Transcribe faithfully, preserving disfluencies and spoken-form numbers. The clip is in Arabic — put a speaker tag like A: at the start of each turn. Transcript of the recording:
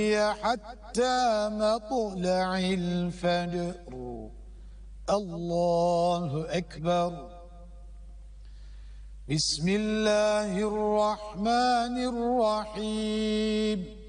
A: حتى مطلع الفجر. الله أكبر. بسم الله الرحمن الرحيم.